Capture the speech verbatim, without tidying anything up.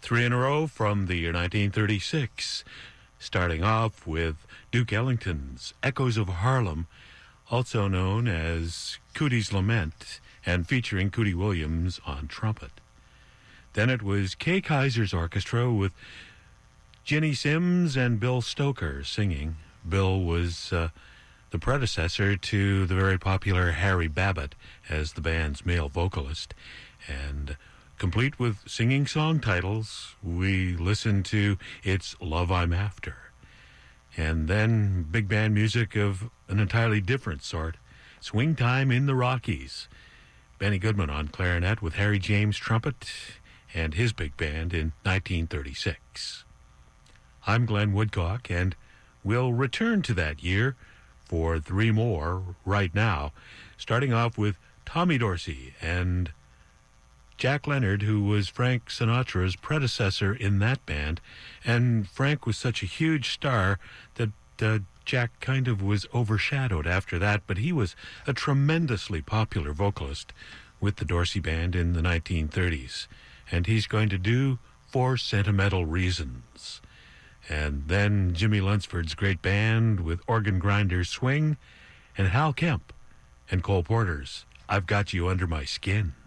Three in a row from the year nineteen thirty-six. Starting off with Duke Ellington's Echoes of Harlem, also known as Cootie's Lament, and featuring Cootie Williams on trumpet. Then it was Kay Kaiser's orchestra with Ginny Simms and Bill Stoker singing. Bill was uh, the predecessor to the very popular Harry Babbitt as the band's male vocalist. And complete with singing song titles, we listen to It's Love I'm After. And then big band music of an entirely different sort. Swing Time in the Rockies. Benny Goodman on clarinet with Harry James trumpet and his big band in nineteen thirty-six. I'm Glenn Woodcock, and we'll return to that year for three more right now, starting off with Tommy Dorsey and Jack Leonard, who was Frank Sinatra's predecessor in that band. And Frank was such a huge star that uh, Jack kind of was overshadowed after that, but he was a tremendously popular vocalist with the Dorsey Band in the nineteen thirties. And he's going to do For Sentimental Reasons. And then Jimmy Lunsford's great band with Organ Grinders Swing, and Hal Kemp and Cole Porter's I've Got You Under My Skin.